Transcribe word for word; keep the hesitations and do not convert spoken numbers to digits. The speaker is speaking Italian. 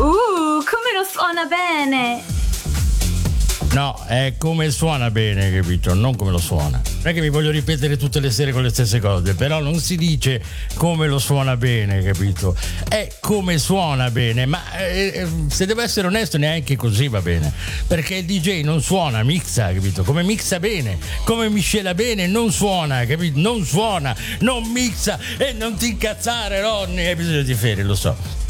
Uh, come lo suona bene! No, è come suona bene, capito? Non come lo suona. Non è che mi voglio ripetere tutte le sere con le stesse cose, però non si dice come lo suona bene, capito? È come suona bene, ma eh, se devo essere onesto neanche così va bene, perché il D J non suona, mixa, capito? Come mixa bene, come miscela bene, non suona, capito? Non suona, non mixa e non ti incazzare, Ronny, hai bisogno di ferie, lo so.